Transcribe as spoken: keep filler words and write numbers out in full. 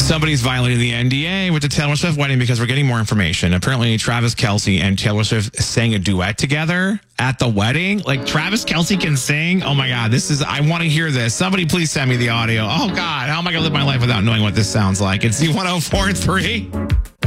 Somebody's violating the N D A with the Taylor Swift wedding because we're getting more information. Apparently, Travis Kelce and Taylor Swift sang a duet together at the wedding. Like, Travis Kelce can sing? Oh, my God. This is, I want to hear this. Somebody please send me the audio. Oh, God. How am I going to live my life without knowing what this sounds like? It's Z one oh four three.